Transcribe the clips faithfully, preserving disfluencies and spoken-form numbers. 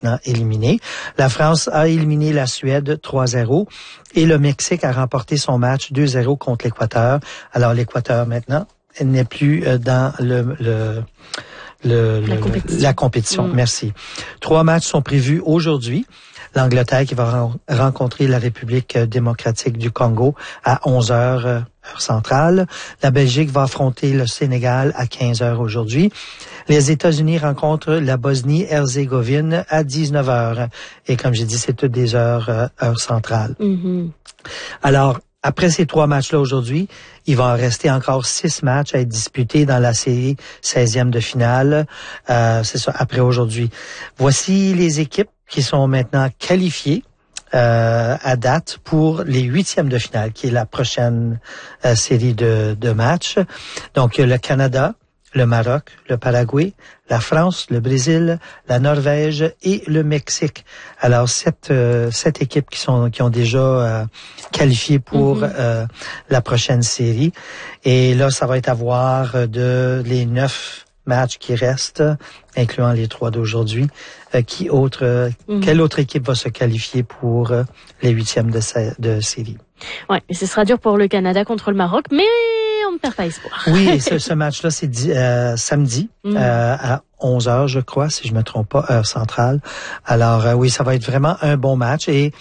maintenant éliminé. La France a éliminé la Suède trois zéro et le Mexique a remporté son match deux zéro contre l'Équateur. Alors l'Équateur maintenant n'est plus dans le... le Le, la, le, compétition. la compétition. Mmh. Merci. Trois matchs sont prévus aujourd'hui. L'Angleterre qui va ren- rencontrer la République démocratique du Congo à onze heures, heure centrale. La Belgique va affronter le Sénégal à quinze heures aujourd'hui. Les États-Unis rencontrent la Bosnie-Herzégovine à dix-neuf heures. Et comme j'ai dit, c'est toutes des heures, euh, heure centrale. Mmh. Alors, après ces trois matchs-là aujourd'hui, il va en rester encore six matchs à être disputés dans la série seizième de finale. Euh, c'est ça, après aujourd'hui. Voici les équipes qui sont maintenant qualifiées euh, à date pour les huitièmes de finale, qui est la prochaine euh, série de, de matchs. Donc, le Canada, le Maroc, le Paraguay, la France, le Brésil, la Norvège et le Mexique. Alors, sept, euh, sept équipes qui sont qui ont déjà euh, qualifié pour mm-hmm. euh, la prochaine série. Et là, ça va être à voir de les neuf matchs qui restent, incluant les trois d'aujourd'hui. Euh, qui autre, euh, mm-hmm. Quelle autre équipe va se qualifier pour euh, les huitièmes de, de série? Ouais, et ce sera dur pour le Canada contre le Maroc, mais on ne perd pas espoir. Oui, et ce, ce match-là, c'est di- euh, samedi mm. euh, à onze heures, je crois, si je me trompe pas, heure centrale. Alors euh, oui, ça va être vraiment un bon match. Et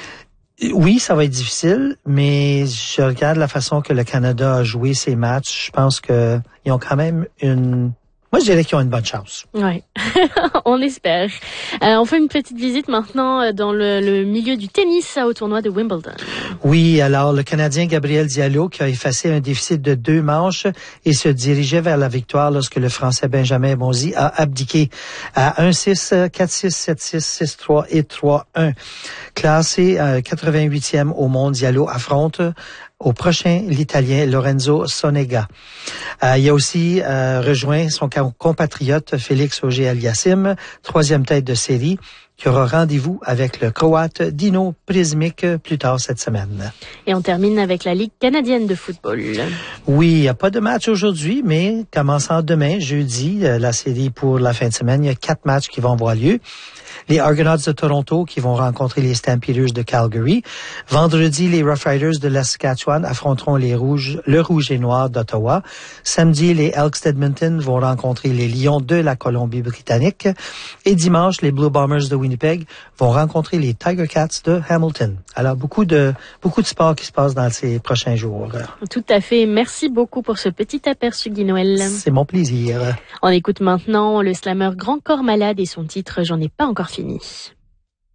oui, ça va être difficile, mais je regarde la façon que le Canada a joué ses matchs. Je pense que ils ont quand même une... Moi, je dirais qu'ils ont une bonne chance. Oui, on espère. Euh, on fait une petite visite maintenant dans le, le milieu du tennis au tournoi de Wimbledon. Oui, alors le Canadien Gabriel Diallo qui a effacé un déficit de deux manches et se dirigeait vers la victoire lorsque le Français Benjamin Bonzi a abdiqué à un six, quatre six, sept six, six trois et trois un. Classé euh, quatre-vingt-huitième au monde, Diallo affronte au prochain l'Italien Lorenzo Sonega. Euh, il a aussi euh, rejoint son compatriote Félix Auger-Aliassime, troisième tête de série, qui aura rendez-vous avec le Croate Dino Prizmic plus tard cette semaine. Et on termine avec la Ligue canadienne de football. Oui, il n'y a pas de match aujourd'hui, mais commençant demain, jeudi, la série pour la fin de semaine, il y a quatre matchs qui vont avoir lieu. Les Argonauts de Toronto qui vont rencontrer les Stampeders de Calgary. Vendredi, les Rough Riders de la Saskatchewan affronteront les Rouges, le Rouge et Noir d'Ottawa. Samedi, les Elks d'Edmonton vont rencontrer les Lions de la Colombie-Britannique. Et dimanche, les Blue Bombers de Winnipeg vont rencontrer les Tiger Cats de Hamilton. Alors, beaucoup de, beaucoup de sport qui se passe dans ces prochains jours. Tout à fait. Merci beaucoup pour ce petit aperçu, Guy Noël. C'est mon plaisir. On écoute maintenant le slammer Grand Corps Malade et son titre « J'en ai pas encore fini ».